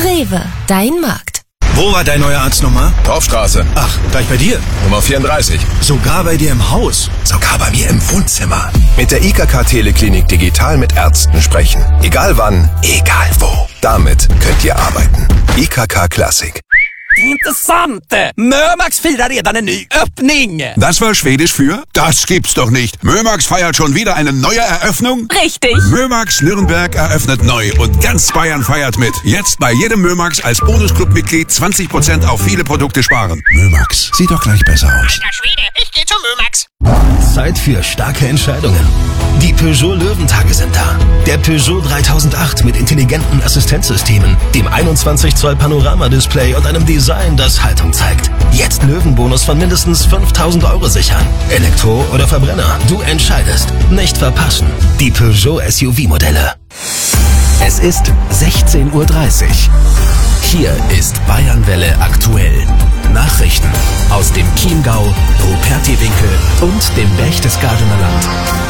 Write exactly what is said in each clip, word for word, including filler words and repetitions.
Rewe, dein Markt. Wo war dein neuer Arzt nochmal? Torfstraße. Ach, gleich bei dir? Nummer vierunddreißig. Sogar bei dir im Haus? Sogar bei mir im Wohnzimmer. Mit der I K K Teleklinik digital mit Ärzten sprechen. Egal wann, egal wo. Damit könnt ihr arbeiten. I K K Classic. Intressant! Mömax firar redan en ny öppning! Das war Schwedisch für? Das gibt's doch nicht. Mömax feiert schon wieder eine neue Eröffnung? Richtig! Mömax Nürnberg eröffnet neu und ganz Bayern feiert mit. Jetzt bei jedem Mömax als Bonusclub-Mitglied zwanzig Prozent auf viele Produkte sparen. Mömax, sieht doch gleich besser aus. Alter Schwede, ich geh zum Mömax. Zeit für starke Entscheidungen. Die Peugeot Löwentage sind da. Der Peugeot dreitausendacht mit intelligenten Assistenzsystemen, dem einundzwanzig Zoll Panorama-Display und einem Design, das Haltung zeigt. Jetzt Löwenbonus von mindestens fünftausend Euro sichern. Elektro oder Verbrenner, du entscheidest. Nicht verpassen. Die Peugeot S U V-Modelle. Es ist sechzehn Uhr dreißig. Hier ist Bayernwelle aktuell. Nachrichten aus dem Chiemgau, Rupertiwinkel und dem Berchtesgadener Land.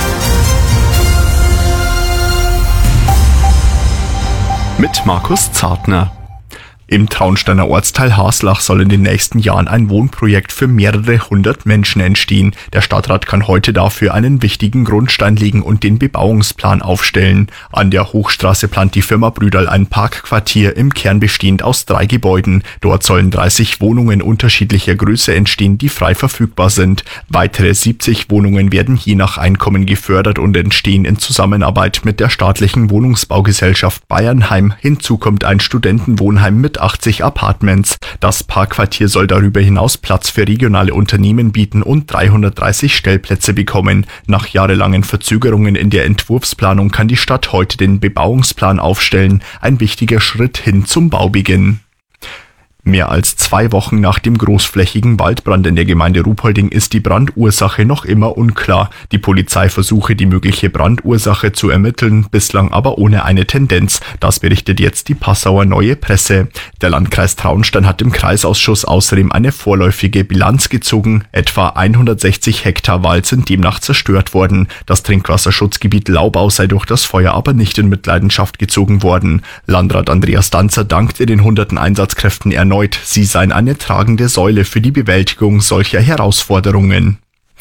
Mit Markus Zartner. Im Traunsteiner Ortsteil Haslach soll in den nächsten Jahren ein Wohnprojekt für mehrere hundert Menschen entstehen. Der Stadtrat kann heute dafür einen wichtigen Grundstein legen und den Bebauungsplan aufstellen. An der Hochstraße plant die Firma Brüderl ein Parkquartier, im Kern bestehend aus drei Gebäuden. Dort sollen dreißig Wohnungen unterschiedlicher Größe entstehen, die frei verfügbar sind. Weitere siebzig Wohnungen werden je nach Einkommen gefördert und entstehen in Zusammenarbeit mit der staatlichen Wohnungsbaugesellschaft Bayernheim. Hinzu kommt ein Studentenwohnheim mit achtzig Apartments. Das Parkquartier soll darüber hinaus Platz für regionale Unternehmen bieten und dreihundertdreißig Stellplätze bekommen. Nach jahrelangen Verzögerungen in der Entwurfsplanung kann die Stadt heute den Bebauungsplan aufstellen. Ein wichtiger Schritt hin zum Baubeginn. Mehr als zwei Wochen nach dem großflächigen Waldbrand in der Gemeinde Ruhpolding ist die Brandursache noch immer unklar. Die Polizei versuche, die mögliche Brandursache zu ermitteln, bislang aber ohne eine Tendenz. Das berichtet jetzt die Passauer Neue Presse. Der Landkreis Traunstein hat im Kreisausschuss außerdem eine vorläufige Bilanz gezogen. Etwa hundertsechzig Hektar Wald sind demnach zerstört worden. Das Trinkwasserschutzgebiet Laubau sei durch das Feuer aber nicht in Mitleidenschaft gezogen worden. Landrat Andreas Danzer dankte den hunderten Einsatzkräften erneut. Sie seien eine tragende Säule für die Bewältigung solcher Herausforderungen.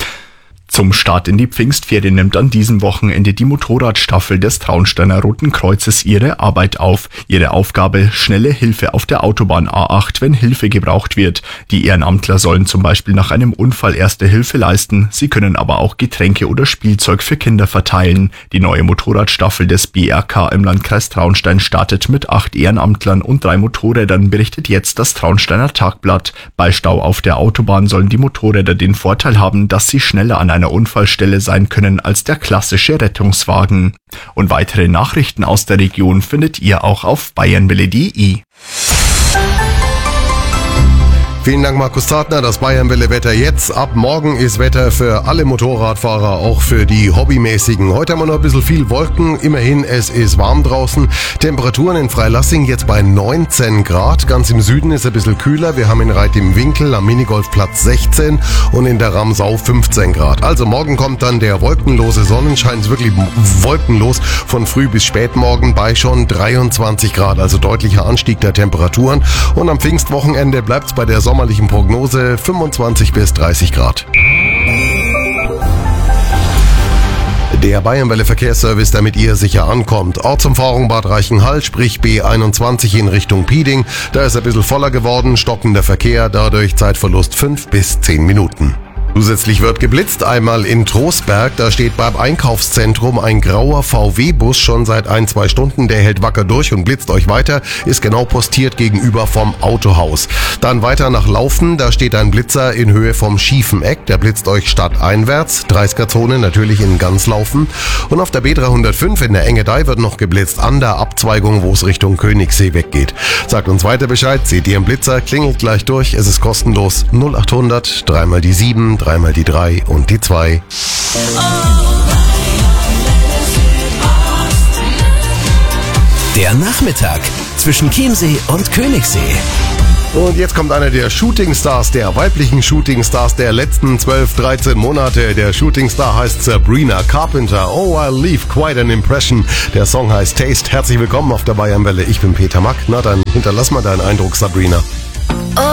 Zum Start in die Pfingstferien nimmt an diesem Wochenende die Motorradstaffel des Traunsteiner Roten Kreuzes ihre Arbeit auf. Ihre Aufgabe: schnelle Hilfe auf der Autobahn A acht, wenn Hilfe gebraucht wird. Die Ehrenamtler sollen zum Beispiel nach einem Unfall erste Hilfe leisten. Sie können aber auch Getränke oder Spielzeug für Kinder verteilen. Die neue Motorradstaffel des B R K im Landkreis Traunstein startet mit acht Ehrenamtlern und drei Motorrädern, berichtet jetzt das Traunsteiner Tagblatt. Bei Stau auf der Autobahn sollen die Motorräder den Vorteil haben, dass sie schneller an einer Unfallstelle sein können als der klassische Rettungswagen. Und weitere Nachrichten aus der Region findet ihr auch auf bayernwelle punkt de. Vielen Dank, Markus Zartner. Das Bayernwelle-Wetter jetzt. Ab morgen ist Wetter für alle Motorradfahrer, auch für die Hobbymäßigen. Heute haben wir noch ein bisschen viel Wolken. Immerhin, es ist warm draußen. Temperaturen in Freilassing jetzt bei neunzehn Grad. Ganz im Süden ist es ein bisschen kühler. Wir haben in Reit im Winkel am Minigolfplatz sechzehn und in der Ramsau fünfzehn Grad. Also morgen kommt dann der wolkenlose Sonnenschein. Es ist wirklich wolkenlos von früh bis spätmorgen bei schon dreiundzwanzig Grad. Also deutlicher Anstieg der Temperaturen. Und am Pfingstwochenende bleibt es bei der Sonne sommerlichen Prognose fünfundzwanzig bis dreißig Grad. Der Bayernwelle Verkehrsservice, damit ihr sicher ankommt. Ortsumfahrung Bad Reichenhall, sprich B einundzwanzig in Richtung Pieding. Da ist ein bisschen voller geworden, stockender Verkehr, dadurch Zeitverlust fünf bis zehn Minuten. Zusätzlich wird geblitzt, einmal in Trostberg, da steht beim Einkaufszentrum ein grauer V W-Bus schon seit ein, zwei Stunden, der hält wacker durch und blitzt euch weiter, ist genau postiert gegenüber vom Autohaus. Dann weiter nach Laufen, da steht ein Blitzer in Höhe vom schiefen Eck, der blitzt euch stadteinwärts, dreißiger-Zone natürlich in ganz Laufen. Und auf der B dreihundertfünf in der Engedei wird noch geblitzt, an der Abzweigung, wo es Richtung Königssee weggeht. Sagt uns weiter Bescheid, seht ihr einen Blitzer, klingelt gleich durch, es ist kostenlos null achthundert, dreimal die sieben, dreimal die drei und die zwei. Der Nachmittag zwischen Chiemsee und Königssee. Und jetzt kommt einer der Shootingstars, der weiblichen Shootingstars der letzten zwölf, dreizehn Monate. Der Shootingstar heißt Sabrina Carpenter. Oh, I leave quite an impression. Der Song heißt Taste. Herzlich willkommen auf der Bayernwelle. Ich bin Peter Mack. Na, dann hinterlass mal deinen Eindruck, Sabrina.